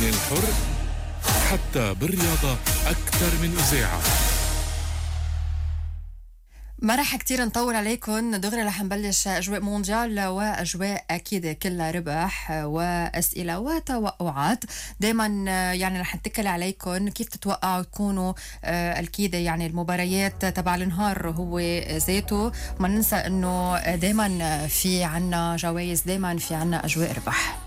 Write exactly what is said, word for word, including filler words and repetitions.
من الحر حتى بالرياضة أكثر من إذاعة. ما راح كتير نطول عليكم، دغري رح نبلش أجواء مونديال وأجواء أكيد كلها ربح وأسئلة وتوقعات. دايما يعني رح نتكل عليكم كيف تتوقعوا تكونوا الكيدة يعني المباريات تبع النهار هو ذاته. ما ننسى أنه دايما في عنا جوائز، دايما في عنا أجواء ربح.